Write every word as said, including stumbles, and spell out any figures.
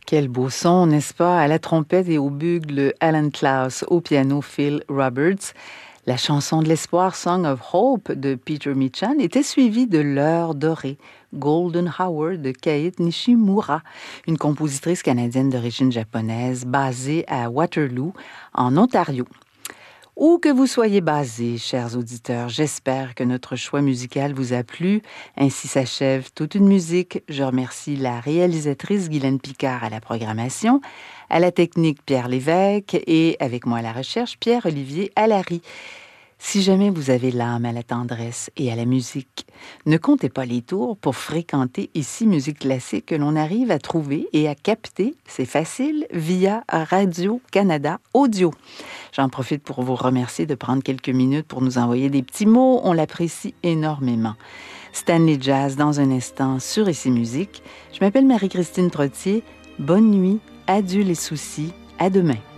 Quel beau son, n'est-ce pas? À la trompette et au bugle, Alan Klaus, au piano, Phil Roberts. La chanson de l'espoir, Song of Hope, de Peter Michan, était suivie de L'heure dorée, Golden Hour, de Kait Nishimura, une compositrice canadienne d'origine japonaise basée à Waterloo, en Ontario. Où que vous soyez basés, chers auditeurs, j'espère que notre choix musical vous a plu. Ainsi s'achève toute une musique. Je remercie la réalisatrice Guylaine Picard à la programmation, à la technique Pierre Lévesque et avec moi à la recherche Pierre-Olivier Allary. Si jamais vous avez l'âme à la tendresse et à la musique, ne comptez pas les tours pour fréquenter ici Musique Classique que l'on arrive à trouver et à capter, c'est facile, via Radio-Canada Audio. J'en profite pour vous remercier de prendre quelques minutes pour nous envoyer des petits mots, on l'apprécie énormément. Stanley Jazz dans un instant sur Ici Musique. Je m'appelle Marie-Christine Trottier. Bonne nuit, adieu les soucis, à demain.